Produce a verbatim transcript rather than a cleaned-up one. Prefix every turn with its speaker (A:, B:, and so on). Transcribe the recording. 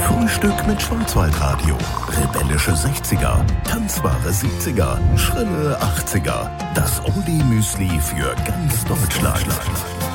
A: Frühstück mit Schwarzwaldradio. Rebellische sechziger, tanzbare siebziger, schrille achtziger. Das Oldie-Müsli für ganz Deutschland.